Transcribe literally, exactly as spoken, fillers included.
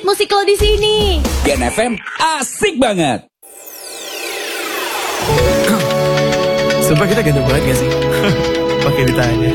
update musik lo di sini. Gen F M asik banget. Sumpah kita ganteng banget gak sih? Pakai ditanya.